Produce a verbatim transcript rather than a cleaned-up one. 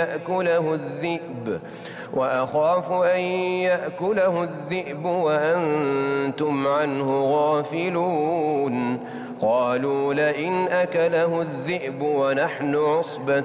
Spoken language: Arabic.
يأكله الذئب وأخاف أن يأكله الذئب وأنتم عنه غافلون. قالوا لئن أكله الذئب ونحن عصبة